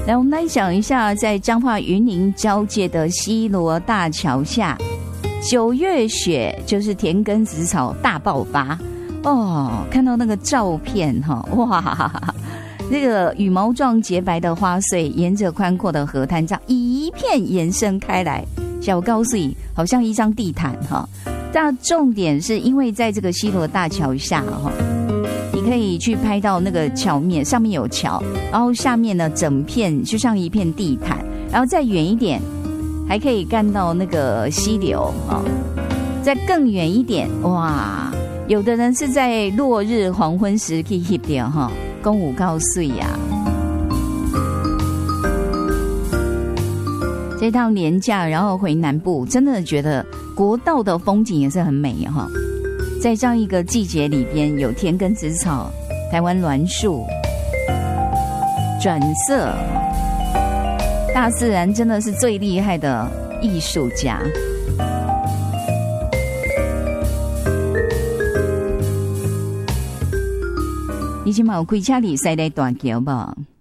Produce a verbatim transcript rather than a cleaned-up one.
来，我们来讲一下，在彰化云林交界的西螺大桥下，九月雪就是田根子草大爆发哦！看到那个照片哈，哇，那个羽毛状洁白的花穗沿着宽阔的河滩这样一片延伸开来，小告诉你，好像一张地毯哈。但重点是因为在这个西螺大桥下哈，你可以去拍到那个桥面，上面有桥，然后下面呢整片就像一片地毯，然后再远一点还可以看到那个溪流啊，再更远一点，哇，有的人是在落日黄昏时去翕掉哈，公五告岁呀。这趟连假，然后回南部，真的觉得国道的风景也是很美哈。在这样一个季节里边，有田根子草、台湾栾树转色，大自然真的是最厉害的艺术家。你今晚有开车里塞在大桥吧？